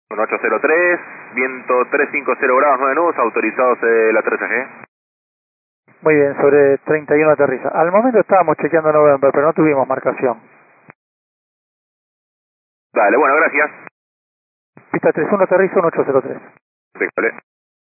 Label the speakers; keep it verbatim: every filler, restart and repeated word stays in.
Speaker 1: Un ocho cero tres, viento trescientos cincuenta grados, nueve nudos, autorizados el aterrizaje.
Speaker 2: Muy bien, sobre treinta y uno aterriza. Al momento estábamos chequeando November, pero no tuvimos marcación.
Speaker 1: Dale, bueno, gracias.
Speaker 2: Pista treinta y uno aterriza, un ocho cero tres.
Speaker 1: Perfecto,